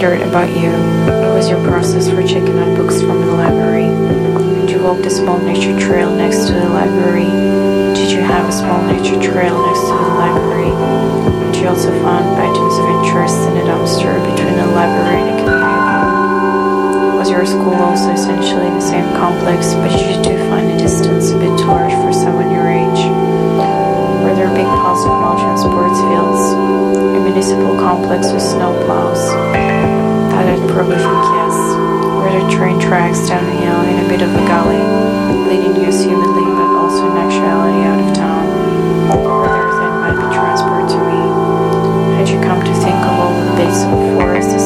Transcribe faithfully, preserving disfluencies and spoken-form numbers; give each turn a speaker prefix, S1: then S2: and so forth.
S1: wondered about you. What was your process for checking out books from the library? Did you walk the small nature trail next to the library? Did you have a small nature trail next to the library? Did you also find items of interest in a dumpster between the library and the community hall? Was your school also essentially in the same complex, but did you do find the distance a bit too large for someone your age? Were there big piles of mulch on sports fields? A municipal complex with snow plows? That I'd probably think yes. Were there train tracks down the hill in a bit of a gully, leading you assumedly but also in actuality out of town? Were there then might be transport to me? Had you come to think of all the bits of forest